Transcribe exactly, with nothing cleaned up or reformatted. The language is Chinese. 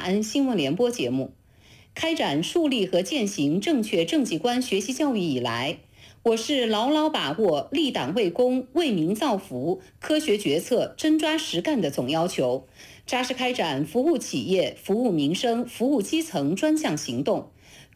恩新闻联播节目。开展树立和践行正确政绩观学习教育以来，我是牢牢把握立党为公、为民造福、科学决策、真抓实干的总要求，扎实开展服务企业、服务民生、服务基层专项行动，